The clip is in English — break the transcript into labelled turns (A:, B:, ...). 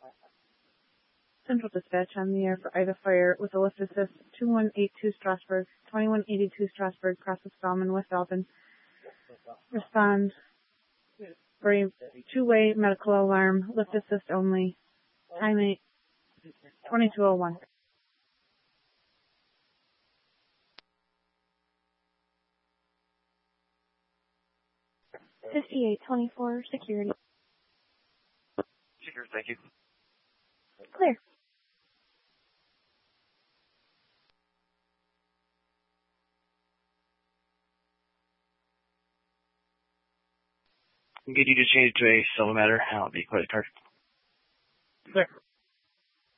A: Central Dispatch on the air for Ida Fire with a lift assist 2182 Strasburg, 2182 Strasburg, cross of Spellman, West Alton. Respond for a two-way medical alarm, lift assist only. Time 2201.
B: 5824 security.
C: Secure, thank you.
B: Clear.
C: Get you to change it to a silver matter. I'll be credit card.
A: Clear.